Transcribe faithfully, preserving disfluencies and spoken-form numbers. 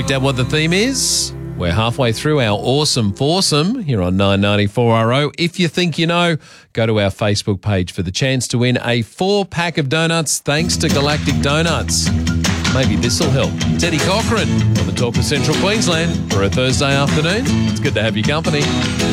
worked out what the theme is? We're halfway through our awesome foursome here on nine ninety-four R O. If you think you know, go to our Facebook page for the chance to win a four-pack of donuts thanks to Galactic Donuts. Maybe this'll help. Teddy Cochran on the Talk of Central Queensland for a Thursday afternoon. It's good to have your company.